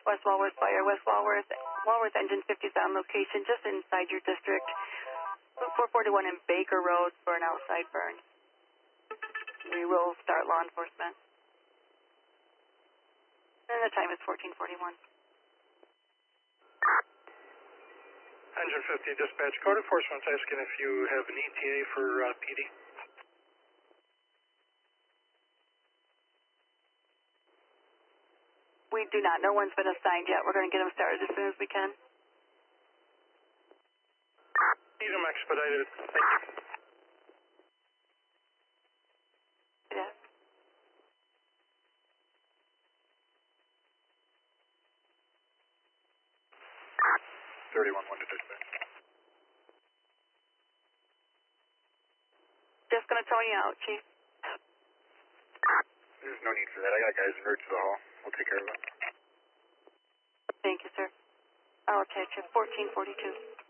West Walworth Fire, Walworth Engine 50 is on location just inside your district. Loop 441 in Baker Road for an outside burn. We will start law enforcement. And the time is 14:41. Engine 50 dispatch, code enforcement's asking if you have an ETA for PD. We do not. No one's been assigned yet. We're going to get them started as soon as we can. Need them expedited. Thank you. Yeah. 31-1 to dispatch. Just going to Tony out, Chief. There's no need for that. I got guys hurt to the hall. We'll take care of it. Thank you, sir. I'll attach you. 14:42.